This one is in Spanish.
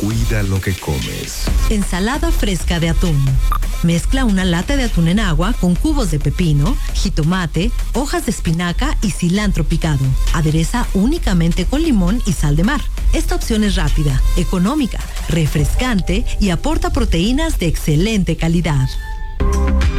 Cuida lo que comes. Ensalada fresca de atún. Mezcla una lata de atún en agua con cubos de pepino, jitomate, hojas de espinaca y cilantro picado. Adereza únicamente con limón y sal de mar. Esta opción es rápida, económica, refrescante y aporta proteínas de excelente calidad.